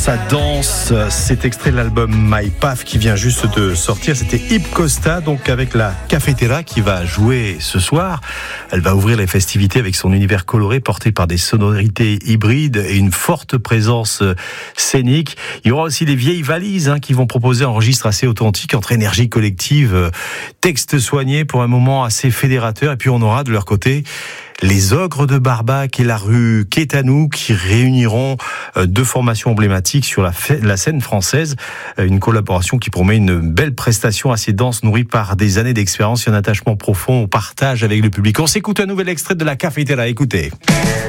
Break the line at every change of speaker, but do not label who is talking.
Ça danse, c'est extrait de l'album My Path qui vient juste de sortir. C'était Ip Costa, donc avec la Cafetera qui va jouer ce soir. Elle va ouvrir les festivités avec son univers coloré porté par des sonorités hybrides et une forte présence scénique. Il y aura aussi les vieilles valises qui vont proposer un registre assez authentique entre énergie collective, texte soigné pour un moment assez fédérateur. Et puis on aura de leur côté les Ogres de Barbac et la rue Quétanou qui réuniront deux formations emblématiques sur la scène française. Une collaboration qui promet une belle prestation assez dense, nourrie par des années d'expérience et un attachement profond au partage avec le public. On s'écoute un nouvel extrait de la Cafetera. Écoutez.